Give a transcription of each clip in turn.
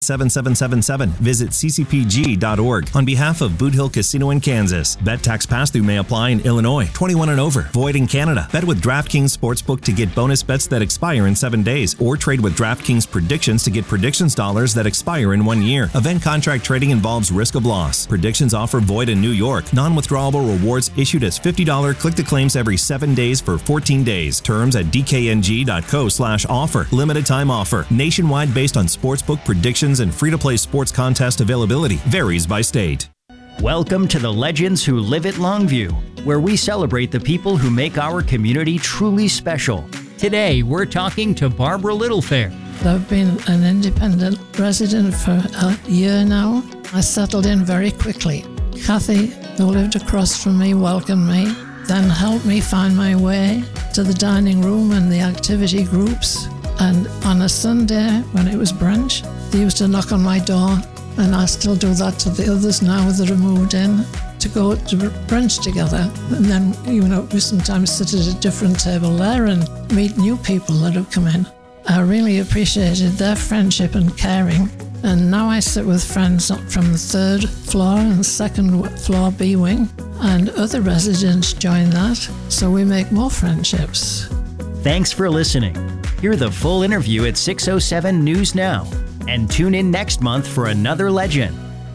7777. Visit ccpg.org. On behalf of Boot Hill Casino in Kansas, bet tax pass-through may apply in Illinois. 21 and over. Void in Canada. Bet with DraftKings Sportsbook to get bonus bets that expire in 7 days, or trade with DraftKings Predictions to get predictions dollars that expire in 1 year. Event contract trading involves risk of loss. Predictions offer void in New York. Non-withdrawable rewards issued as $50 click-to-claims every 7 days for 14 days. Terms at dkng.co/offer. Limited time offer. Nationwide based on sportsbook predictions and free-to-play sports contest availability. Varies by state. Welcome to the Legends Who Live at Longview, where we celebrate the people who make our community truly special. Today, we're talking to Barbara Littlefair. I've been an independent resident for a year now. I settled in very quickly. Kathy, who lived across from me, welcomed me, then helped me find my way to the dining room and the activity groups. And on a Sunday, when it was brunch, they used to knock on my door, and I still do that to the others now that have moved in, to go to brunch together. And then, we sometimes sit at a different table there and meet new people that have come in. I really appreciated their friendship and caring. And now I sit with friends up from the 3rd floor and 2nd floor B wing, and other residents join that, so we make more friendships. Thanks for listening. Hear the full interview at 6:07 News Now. And tune in next month for another legend.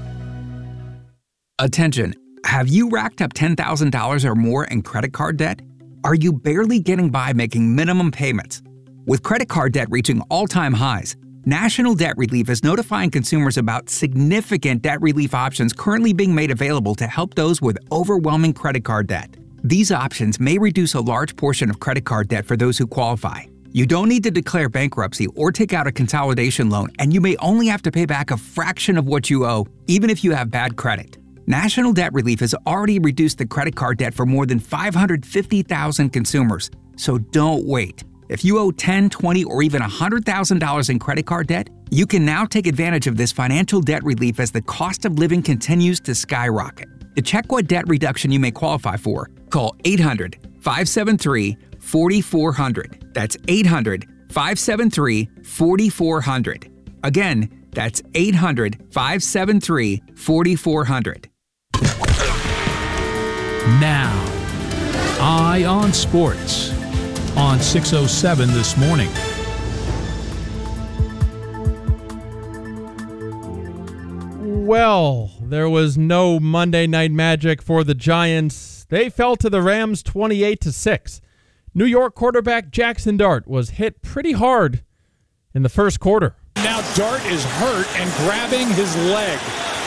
Attention, have you racked up $10,000 or more in credit card debt? Are you barely getting by making minimum payments? With credit card debt reaching all-time highs, National Debt Relief is notifying consumers about significant debt relief options currently being made available to help those with overwhelming credit card debt. These options may reduce a large portion of credit card debt for those who qualify. You don't need to declare bankruptcy or take out a consolidation loan, and you may only have to pay back a fraction of what you owe, even if you have bad credit. National Debt Relief has already reduced the credit card debt for more than 550,000 consumers, so don't wait. If you owe $10,000, $20,000, or even $100,000 in credit card debt, you can now take advantage of this financial debt relief as the cost of living continues to skyrocket. To check what debt reduction you may qualify for, call 800-573-4400. That's 800-573-4400. Again, that's 800-573-4400. Now, Eye on Sports on 607 this morning. Well, there was no Monday Night Magic for the Giants. They fell to the Rams 28-6. New York quarterback Jackson Dart was hit pretty hard in the first quarter. Now Dart is hurt and grabbing his leg.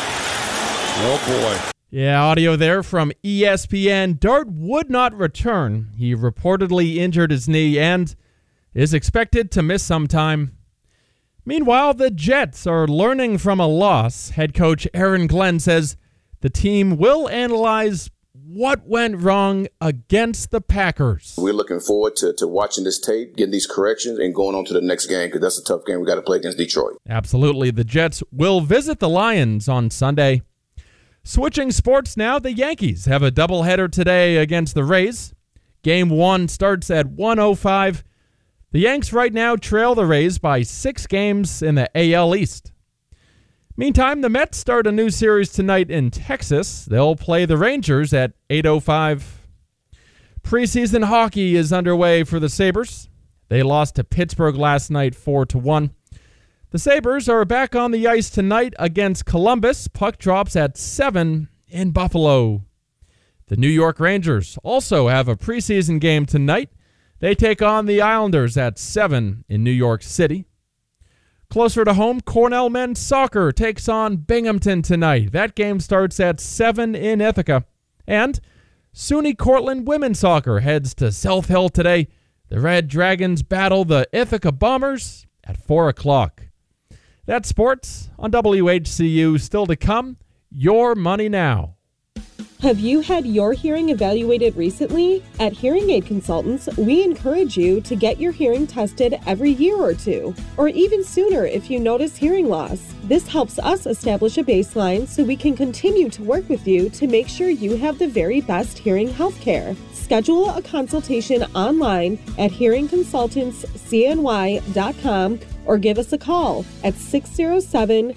Oh, boy. Yeah, audio there from ESPN. Dart would not return. He reportedly injured his knee and is expected to miss some time. Meanwhile, the Jets are learning from a loss. Head coach Aaron Glenn says the team will analyze what went wrong against the Packers. We're looking forward to watching this tape, getting these corrections, and going on to the next game because that's a tough game we got to play against Detroit. Absolutely. The Jets will visit the Lions on Sunday. Switching sports now, the Yankees have a doubleheader today against the Rays. Game 1 starts at 1:05. The Yanks right now trail the Rays by 6 games in the AL East. Meantime, the Mets start a new series tonight in Texas. They'll play the Rangers at 8:05. Preseason hockey is underway for the Sabres. They lost to Pittsburgh last night 4-1. The Sabres are back on the ice tonight against Columbus. Puck drops at 7 in Buffalo. The New York Rangers also have a preseason game tonight. They take on the Islanders at 7 in New York City. Closer to home, Cornell men's soccer takes on Binghamton tonight. That game starts at 7 in Ithaca. And SUNY Cortland women's soccer heads to South Hill today. The Red Dragons battle the Ithaca Bombers at 4 o'clock. That's sports on WHCU. Still to come, Your Money Now. Have you had your hearing evaluated recently? At Hearing Aid Consultants, we encourage you to get your hearing tested every year or two, or even sooner if you notice hearing loss. This helps us establish a baseline so we can continue to work with you to make sure you have the very best hearing health care. Schedule a consultation online at hearingconsultantscny.com or give us a call at 607